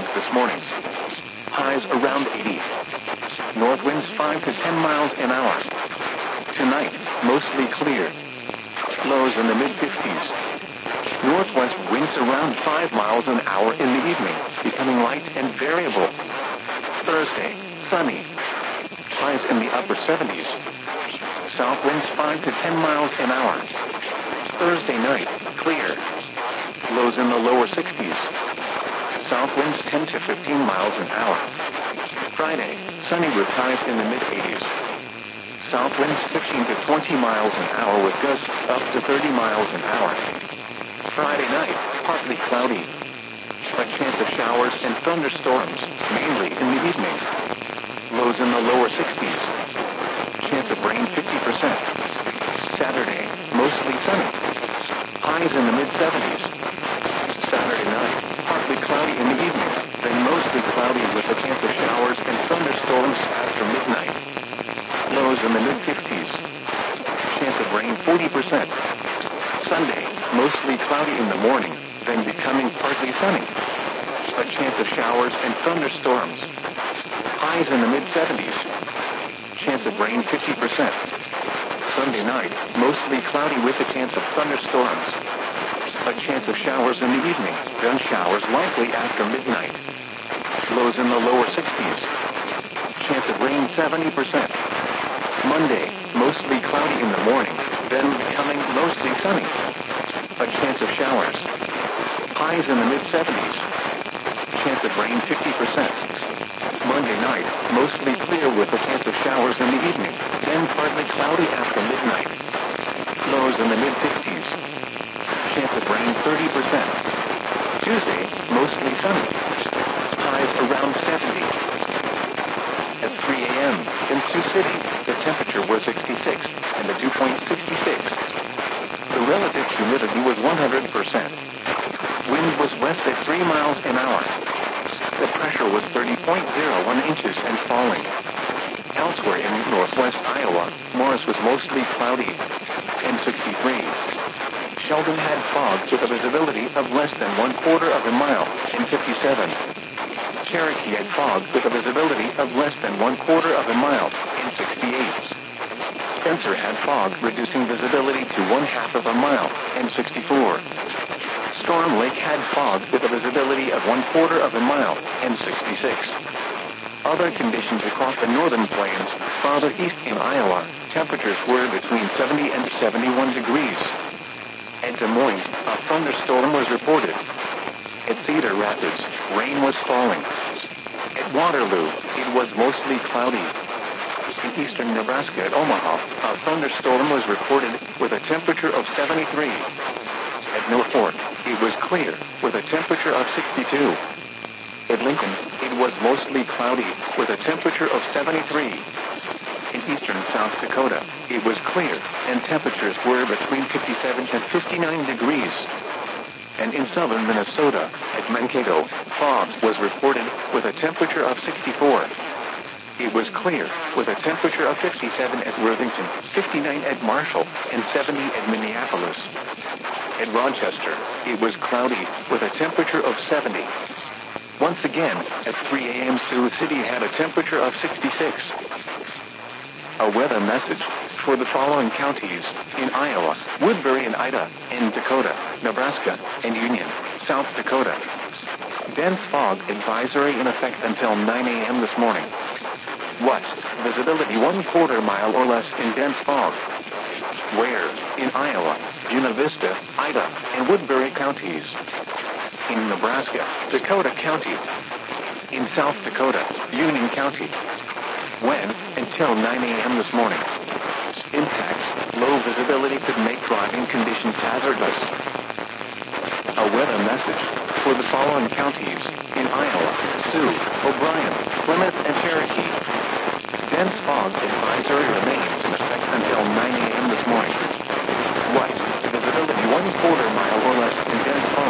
fog this morning. Highs around 80. North winds 5 to 10 miles an hour. Tonight, mostly clear. Lows in the mid-50s. Northwest winds around 5 miles an hour in the evening, becoming light and variable. Thursday, sunny. Highs in the upper 70s. South winds 5 to 10 miles an hour. Thursday night, clear. Lows in the lower 60s. South winds 10 to 15 miles an hour. Friday, sunny with highs in the mid-80s. South winds 15 to 20 miles an hour with gusts up to 30 miles an hour. Friday night, partly cloudy. A chance of showers and thunderstorms, mainly in the evening. Lows in the lower 60s. Chance of rain 50%. Saturday, mostly sunny. Highs in the mid-70s. Saturday night, partly cloudy in the evening, then mostly cloudy with a chance of showers and thunderstorms after midnight. Lows in the mid-50s. Chance of rain 40%. Sunday, mostly cloudy in the morning, then becoming partly sunny. A chance of showers and thunderstorms. Highs in the mid-70s. Chance of rain 50%. Sunday night, mostly cloudy with a chance of thunderstorms. A chance of showers in the evening, then showers likely after midnight. Lows in the lower 60s. Chance of rain 70%. Monday, mostly cloudy in the morning, then becoming mostly sunny. A chance of showers. Highs in the mid-70s. Chance of rain 50%. Monday night, mostly clear with a chance of showers in the evening, then partly cloudy after midnight. Lows in the mid-50s. Chance of rain 30%. Tuesday, mostly sunny. Highs around 70. At 3 a.m. in Sioux City, the temperature was 66 and the dew point 66. The relative humidity was 100%. Wind was west at 3 miles an hour. The pressure was 30.01 inches and falling. Elsewhere in northwest Iowa, Morris was mostly cloudy and 63. Sheldon had fog with a visibility of less than 1/4 of a mile and 57. Cherokee had fog with a visibility of less than 1/4 of a mile and 68. Spencer had fog reducing visibility to 1/2 of a mile and 64. Storm Lake had fog with a visibility of 1/4 of a mile and 66. Other conditions across the northern plains, farther east in Iowa, temperatures were between 70 and 71 degrees. At Des Moines, a thunderstorm was reported. At Cedar Rapids, rain was falling. At Waterloo, it was mostly cloudy. In eastern Nebraska at Omaha, a thunderstorm was reported with a temperature of 73. At Mill Fork, it was clear with a temperature of 62. At Lincoln, it was mostly cloudy with a temperature of 73. In eastern South Dakota, it was clear and temperatures were between 57 and 59 degrees. And in southern Minnesota, at Mankato, fog was reported with a temperature of 64. It was clear with a temperature of 57 at Worthington, 59 at Marshall, and 70 at Minneapolis. At Rochester, it was cloudy with a temperature of 70. Once again, at 3 a.m. Sioux City had a temperature of 66. A weather message for the following counties in Iowa: Woodbury and Ida, in Dakota, Nebraska, and Union, South Dakota. Dense fog advisory in effect until 9 a.m. this morning. West, visibility 1/4 mile or less in dense fog. Where, in Iowa, Buena Vista, Ida, and Woodbury counties. In Nebraska, Dakota County. In South Dakota, Union County. When, until 9 a.m. this morning. Impacts, low visibility could make driving conditions hazardous. A weather message for the following counties in Iowa: Sioux, O'Brien, Plymouth, and Cherokee. Dense fog advisory remains in effect until 9 a.m. this morning. West, visibility 1/4 mile or less in dense fog.